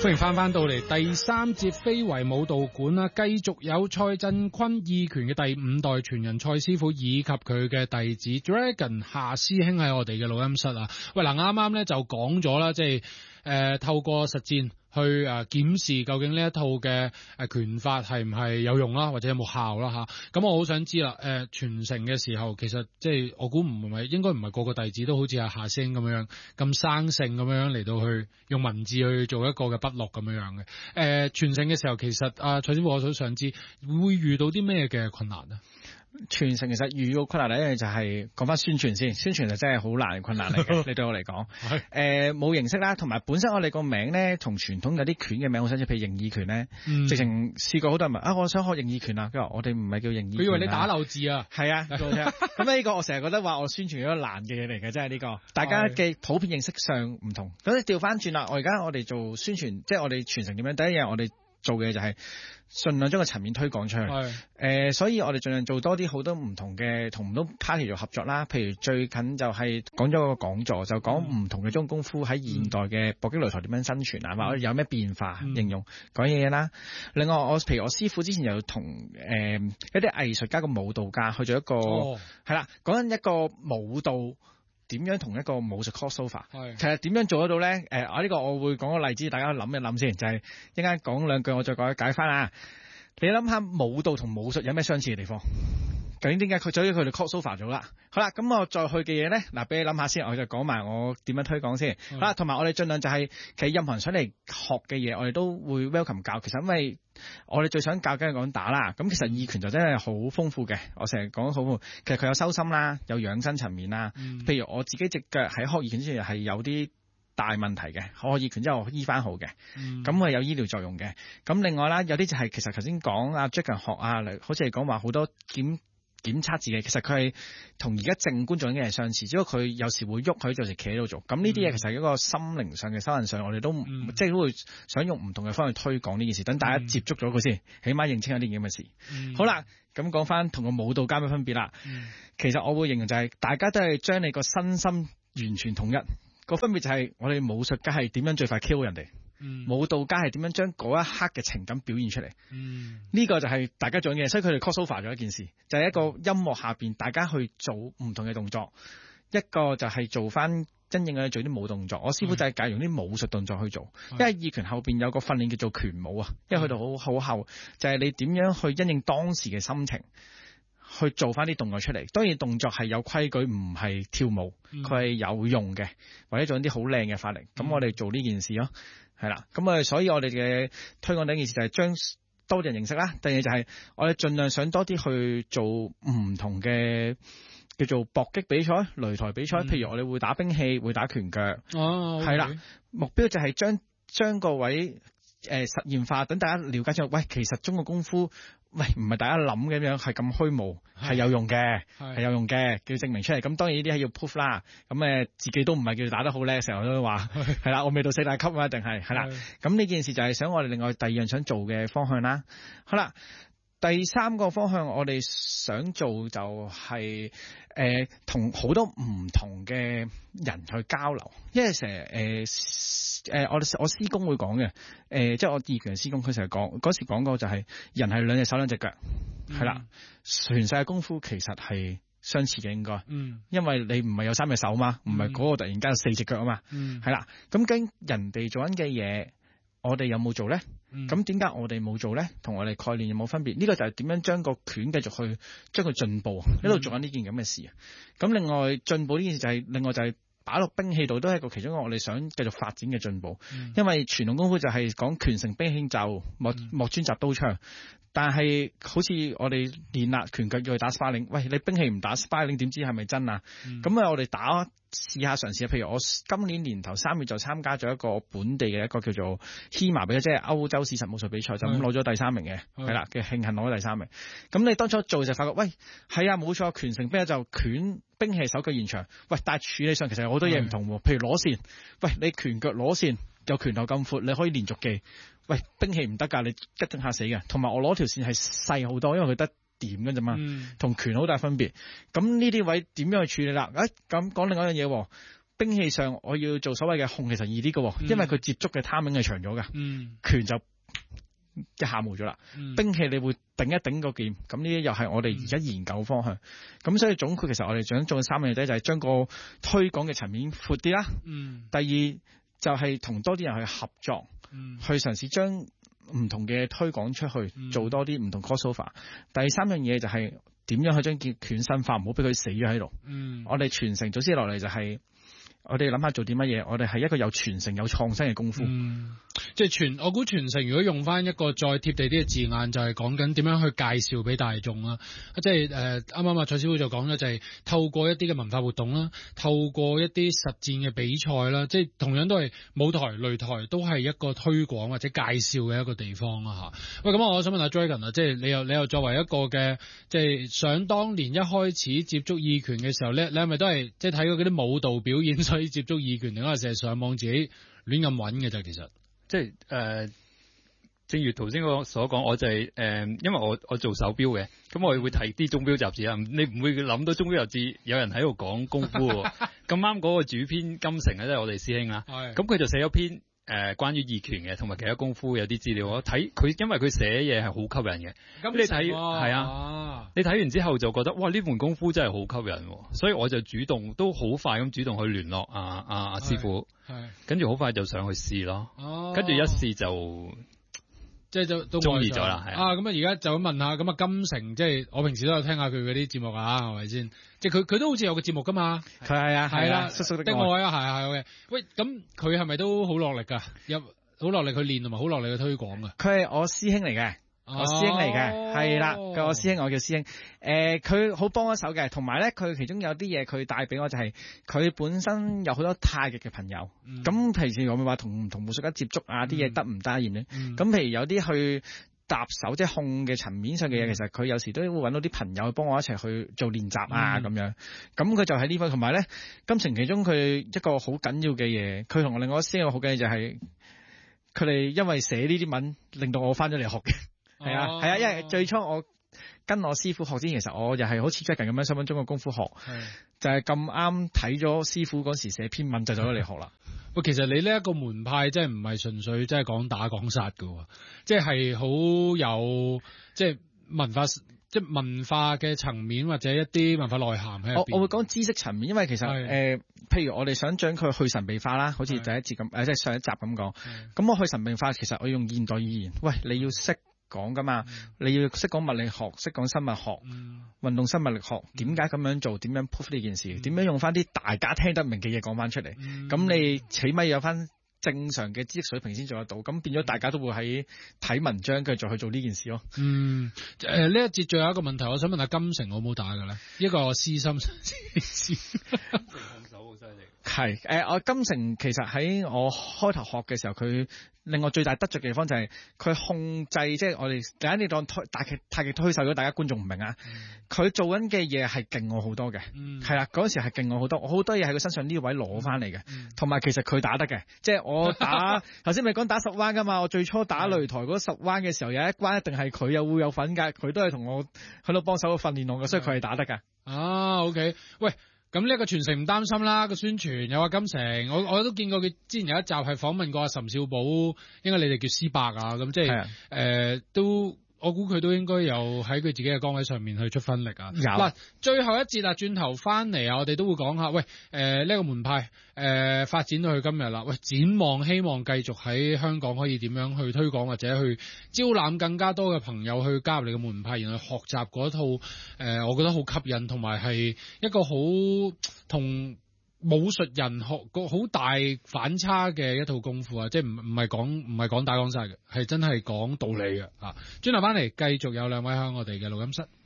歡迎翻到嚟第三節非遺舞蹈館啦，繼續有蔡振坤意拳嘅第5代傳人蔡師傅以及佢嘅弟子 Dragon 夏師兄喺我哋嘅錄音室啊。喂，嗱，啱啱咧就講咗啦，即係透過實戰去檢視究竟呢一套嘅拳法係唔係有用啦，或者有冇效啦吓。咁我好想知啦，傳承嘅時候其實即係我估應該唔係個個弟子都好似阿夏師兄咁樣咁生性咁樣嚟到去用文字去做一個嘅筆錄咁樣嘅。傳承嘅時候其實蔡師傅我都想知會遇到啲咩嘅困難啊？ 傳承其實遇到困難咧，就係講翻宣傳先，宣傳就真係好難嘅困難嚟嘅。你對我嚟講，冇形式啦，同埋本身我哋個名咧，同傳統有啲拳嘅名好相似，譬如形意拳咧，直情試過好多人問我想學形意拳啊，佢話我哋唔係叫形意拳， 佢以為你打漏字啊， 係啊，咁呢個我成日覺得話我宣傳一個難嘅嘢嚟嘅，真係呢個大家嘅普遍認識上唔同。咁你調翻轉啦，我哋做宣傳，即係我哋傳承點樣？第一樣我哋做嘅就係盡量將個層面推廣出去，所以我哋盡量做多啲好多唔同嘅同唔同 party 做合作啦。譬如最近就係講咗個講座，就講唔同嘅中功夫喺現代嘅搏擊擂台點樣生存啊，或者有咩變化，形容講嘢啦。另外譬如我師傅之前又同一啲藝術家個舞蹈家去做一個係啦，講緊一個舞蹈點樣同一個武術 crossover，其實點樣做得到咧？呢個我會講個例子，大家諗一諗先，就係一陣間講兩句，我再解翻啊！你諗下舞蹈同武術有咩相似嘅地方？究竟點解佢哋 crossover 咗啦？好啦，咁我再去嘅嘢咧，嗱，俾你諗下先，我就講埋我點樣推廣先。好啦，同埋我哋盡量就係其實任何人想嚟學嘅嘢，我哋都會 welcome 教。其實因為我哋最想教梗係講打啦，咁其實意拳就真係好豐富嘅。我成日講好豐富，其實佢有修心啦，有養生層面啦。譬如我自己隻腳喺學意拳之前係有啲大問題嘅，學意拳之後醫翻好嘅，咁係有醫療作用嘅。咁另外啦，有啲就係其實頭先講阿 Dragon 學好似係講話好多檢測自己，其實佢係同而家正觀眾嘅係相似，只不過佢有時會喐，佢有時企喺度做。咁呢啲嘢其實係一個心靈上嘅修行上，我哋都即係都會想用唔同嘅方式推廣呢件事，等大家接觸咗佢先，起碼認清一啲咁嘅事。好啦，咁講翻同個舞蹈家嘅分別啦。其實我會形容就係大家都係將你個身心完全統一，個分別就係我哋武術家係點樣最快 kill 人哋。舞蹈家係點樣將嗰一刻嘅情感表現出嚟？呢個就係大家做嘅嘢，所以佢哋 crossover 咗一件事，就係一個音樂下邊大家去做唔同嘅動作，一個就係做翻真正嘅做啲舞動作。我師傅就係介用啲武術動作去做，因為意拳後邊有個訓練叫做拳舞啊，因為去到好後，就係你點樣去因應當時嘅心情去做翻啲動作出嚟。當然動作係有規矩，唔係跳舞，佢係有用嘅，或者做啲好靚嘅法力。咁我哋做呢件事咯。係啦，咁所以我哋嘅推廣第一件事就係將多啲人認識啦。第二就係我哋盡量想多啲去做唔同嘅叫做搏擊比賽、擂台比賽。譬如我哋會打兵器，會打拳腳。係啦，目標就係將個位實驗化，等大家了解之後，喂，其實中國功夫。喂，唔係大家諗嘅樣係咁虛無，係有用嘅，係有用嘅，叫證明出嚟。咁當然呢啲係要 proof 啦。咁自己都唔係叫打得好叻，成日都話係啦，我未到4大級啊，定係啦。咁呢件事就係想我哋另外第二樣想做嘅方向啦。好啦，第三個方向我哋想做就係同好多唔同嘅人去交流，因為成日我師公會講嘅，即係我意拳師公，佢成日講嗰時講過就係人係兩隻手兩隻腳，係啦，全世界功夫其實係相似嘅應該，因為你唔係有3隻手嘛，唔係嗰個突然間有4隻腳啊嘛，係啦，咁跟人哋做緊嘅嘢，我哋有冇做咧？咁點解我哋冇做咧？同我哋概念有冇分別？呢個就係點樣將個拳繼續去將佢進步，一路做緊呢件咁嘅事啊！咁另外進步呢件事就係另外就係擺落兵器度，都係一個其中一個我哋想繼續發展嘅進步。因為傳統功夫就係講拳成兵器就莫專習刀槍，但係好似我哋練啦拳腳要去打 sparring， 喂，你兵器唔打 sparring 點知係咪真啊？咁我哋打試下嘗試，譬如我今年年頭3月就參加咗一個本地嘅一個叫做 HEMA 比賽，即係歐洲市實武術比賽，就咁攞咗第3名嘅，係啦嘅，慶幸攞咗第3名。咁你當初做就發覺，喂，係啊，冇錯，拳成兵就拳兵器手腳現場，喂，但係處理上其實有好多嘢唔同喎，譬如攞線，喂，你拳腳攞線有拳頭咁闊，你可以連續技，喂，兵器唔得㗎，你一定嚇死嘅。同埋我攞條線係細好多，因為佢得點嘅啫嘛，同拳好大分別。咁呢啲位點樣去處理啦？咁講另外一樣嘢喎， 兵器上我要做所謂嘅控，其實易啲嘅，因為佢接觸嘅 timing 係長咗嘅，拳就一下冇咗啦。兵器你會頂一頂個劍，咁呢啲又係我哋而家研究方向。咁所以總括其實我哋想做3樣嘢，第一就係將個推廣嘅層面闊啲啦。第二就係同多啲人去合作，去嘗試將唔同嘅推廣出去，做多啲唔同 crossover。第3樣嘢就係點樣去將拳身化，唔好俾佢死咗喺度。我哋傳承組織落嚟就係、我哋諗下做啲乜嘢，我哋係一個有傳承有創新嘅功夫。 即係我估傳承如果用翻一個再貼地啲嘅字眼，就係講緊點樣去介紹俾大眾啦。即係啱啱阿蔡師傅就講咗，就係透過一啲嘅文化活動啦，透過一啲實戰嘅比賽啦，即係同樣都係舞台、擂台都係一個推廣或者介紹嘅一個地方啦嚇。喂，咁我想問下 Dragon 啊，即係你又作為一個嘅，即係想當年一開始接觸意拳嘅時候咧，你係咪都係即係睇過嗰啲舞蹈表演所以接觸意拳，定係成日上網自己亂咁揾嘅啫？其實即係正如頭先我所講，我就係因為我做手錶嘅，咁我會睇啲鐘錶雜誌啊。你唔會諗到鐘錶雜誌有人喺度講功夫喎。咁啱嗰個主編金城咧，即係我哋師兄啦。咁佢就寫咗篇關於意拳嘅，同埋其他功夫有啲資料。我睇佢，因為佢寫嘢係好吸引嘅。咁你睇係啊？你睇完之後就覺得哇，呢門功夫真係好吸引，所以我就都好快咁主動去聯絡阿師傅。跟住好快就上去試咯。跟住一試就。 即係都中意咗啦，係咁啊！而家就咁問下，咁啊金城，即係我平時都有聽下佢嗰啲節目啊，係咪先？即係佢都好似有個節目噶嘛。佢係啦，叔叔的愛啊，係嘅。喂，咁佢係咪都好落力㗎？好落力去練同埋好落力去推廣㗎？ 佢係我師兄嚟嘅。我師兄嚟嘅，係啦，佢我師兄，我叫師兄。佢好幫一手嘅，同埋咧，佢其中有啲嘢佢帶俾我就係、佢本身有好多太極嘅朋友。咁平時我咪話同武術家接觸啊，啲嘢得唔得意咧？咁譬如有啲去搭手即係控嘅層面上嘅嘢，其實佢有時都會揾到啲朋友去幫我一齊去做練習啊咁樣。咁佢就喺呢方，同埋咧金城其中佢一個好緊要嘅嘢，佢同另外一個師兄好緊要就係佢哋因為寫呢啲文，令到我翻咗嚟學嘅。係啊，因為最初我跟我師傅學之前，其實我又係好似最近咁樣想揾中國功夫學，就係咁啱睇咗師傅嗰時寫篇文就走咗嚟學啦。 喂，其實你呢一個門派真係唔係純粹即係講打講殺㗎，即係好有即係文化嘅層面或者一啲文化內涵喺入邊。 我會講知識層面，因為其實譬如我哋想將佢去神秘化啦，好似第一節咁，即係上一集咁講。咁我去神秘化，其實我用現代語言，喂，你要識講噶嘛？你要識講物理學，識講生物學，運動生物力學，點解咁樣做？點樣 prove 呢件事？點樣用翻啲大家聽得明嘅嘢講翻出嚟？咁你起碼有翻正常嘅知識水平先做得到。咁變咗大家都會喺睇文章，跟住再去做呢件事咯。 呢一節最後一個問題，我想問下金城好唔好打嘅咧？一個私心控手好犀利。 係我金城其實喺我開頭學嘅時候，佢令我最大得着嘅地方就係佢控制，即係我哋第一你當太極推手咗，大家觀眾唔明啊。佢做緊嘅嘢係勁我好多嘅，係啦，嗰時係勁我好多，我好多嘢喺佢身上呢位攞翻嚟嘅，同埋其實佢打得嘅，即係我打頭先咪講打10彎噶嘛，我最初打擂台嗰10彎嘅時候有一關一定係佢又會有份㗎，佢都係同我喺度幫手去訓練我嘅，所以佢係打得㗎。 OK， 喂。咁呢一個傳承唔擔心啦，個宣傳有金城，我都見過佢之前有一集係訪問過阿岑少寶，應該你哋叫師伯啊，咁即係都我估佢都應該有喺佢自己嘅崗位上面去出分力啊。嗱，最後一節啊，轉頭翻嚟啊，我哋都會講下，喂，呢個門派發展到去今日啦，喂，展望希望繼續喺香港可以點樣去推廣或者去招攬更加多嘅朋友去加入你嘅門派，然後學習嗰套我覺得好吸引，同埋係一個好同武術人學個好大反差嘅一套功夫啊！即係唔係講打講殺嘅，係真係講道理嘅啊！轉頭翻嚟繼續有兩位喺我哋嘅錄音室。